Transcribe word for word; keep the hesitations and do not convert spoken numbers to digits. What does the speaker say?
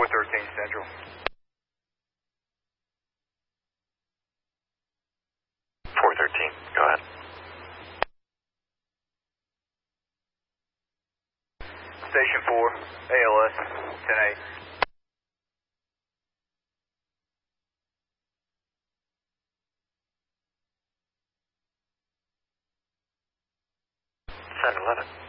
four thirteen Central. four thirteen, go ahead. Station four, A L S, ten eight. seven eleven.